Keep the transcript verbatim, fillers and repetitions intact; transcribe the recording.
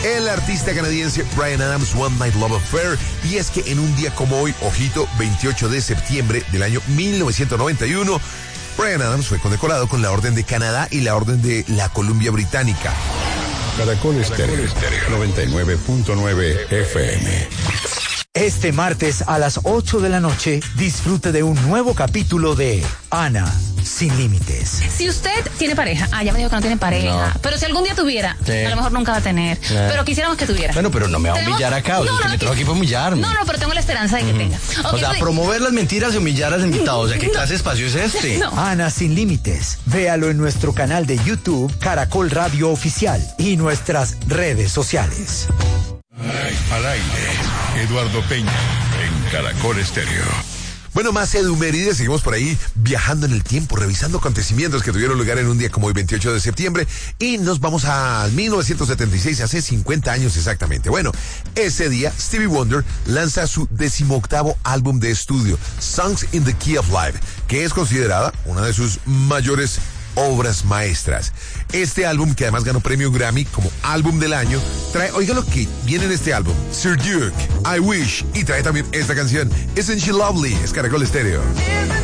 el artista canadiense Bryan Adams, One Night Love Affair. Y es que en un día como hoy, ojito, veintiocho de septiembre del año mil novecientos noventa y uno, Bryan Adams fue condecorado con la Orden de Canadá y la Orden de la Columbia Británica. Caracol Estéreo, noventa y nueve punto nueve F M. Este martes a las ocho de la noche, disfrute de un nuevo capítulo de Ana Sin Límites. Si usted tiene pareja, ah, ya me dijo que no tiene pareja, No. pero si algún día tuviera, Sí. a lo mejor nunca va a tener, Sí. pero quisiéramos que tuviera. Bueno, pero no me va a Tenemos- humillar acá, o sea, No, es que no, me tengo que- aquí para humillarme. No, no, pero tengo la esperanza de que tenga. O Ok, sea, soy- promover las mentiras y humillar a los invitados. O sea, ¿qué clase de espacio es este? No. Ana Sin Límites. Véalo en nuestro canal de YouTube, Caracol Radio Oficial, y nuestras redes sociales. Al aire, Eduardo Peña, en Caracol Estéreo. Bueno, más Edumérides, seguimos por ahí viajando en el tiempo, revisando acontecimientos que tuvieron lugar en un día como hoy, veintiocho de septiembre, y nos vamos a mil novecientos setenta y seis, hace cincuenta años exactamente. Bueno, ese día Stevie Wonder lanza su decimoctavo álbum de estudio, Songs in the Key of Life, que es considerada una de sus mayores obras maestras. Este álbum, que además ganó premio Grammy como álbum del año, trae, oiga lo que viene en este álbum: Sir Duke, I Wish, y trae también esta canción, Isn't She Lovely? Es Caracol Estéreo.